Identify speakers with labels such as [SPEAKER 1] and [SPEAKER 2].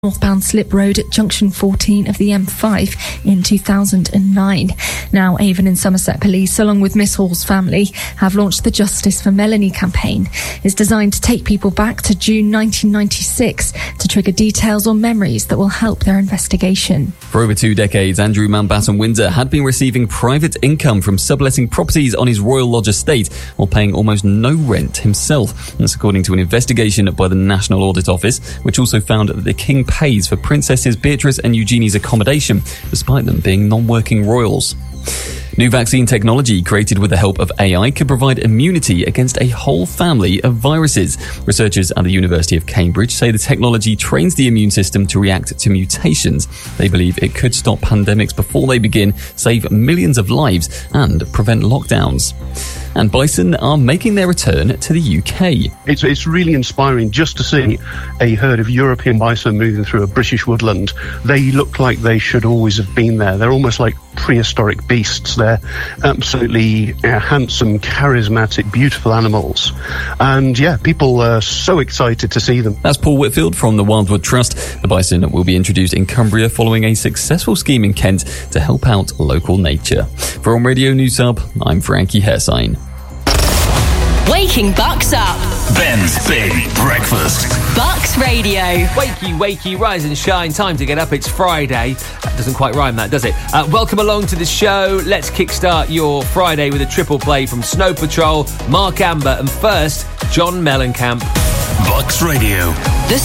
[SPEAKER 1] northbound slip road at junction 14 of the M5 in 2009. Now, Avon and Somerset Police, along with Miss Hall's family, have launched the Justice for Melanie campaign. It's designed to take people back to June 1996 to trigger details or memories that will help their investigation.
[SPEAKER 2] For over 2 decades, Andrew Mountbatten Windsor had been receiving private income from subletting properties on his Royal Lodge estate while paying almost no rent himself. That's according to an investigation by the National Audit Office, which also found that the King pays for Princesses Beatrice and Eugenie's accommodation, despite them being non-working royals. New vaccine technology created with the help of AI could provide immunity against a whole family of viruses. Researchers at the University of Cambridge say the technology trains the immune system to react to mutations. They believe it could stop pandemics before they begin, save millions of lives, and prevent lockdowns. And bison are making their return to the UK.
[SPEAKER 3] It's really inspiring just to see a herd of European bison moving through a British woodland. They look like they should always have been there. They're almost like prehistoric beasts. They're absolutely handsome, charismatic, beautiful animals. And yeah, people are so excited to see them.
[SPEAKER 2] That's Paul Whitfield from the Wildwood Trust. The bison will be introduced in Cumbria following a successful scheme in Kent to help out local nature. For On Radio News Hub, I'm Frankie Hersign.
[SPEAKER 4] Waking Bucks up.
[SPEAKER 5] Ben's Big Breakfast.
[SPEAKER 4] Bucks Radio.
[SPEAKER 6] Wakey, wakey, rise and shine. Time to get up. It's Friday. That doesn't quite rhyme, that, does it? Welcome along to the show. Let's kickstart your Friday with a triple play from Snow Patrol, Mark Amber, and first, John Mellencamp.
[SPEAKER 5] Bucks Radio.